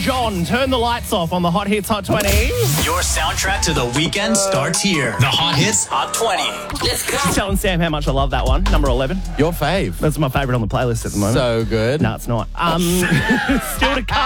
John, Turn the Lights Off on the Hot Hits Hot 20. Your soundtrack to the weekend starts here. The Hot Hits Hot 20. Let's go. Just telling Sam how much I love that one. Number 11. Your fave. That's my favourite on the playlist at the moment. So good. No, it's not. Still to come.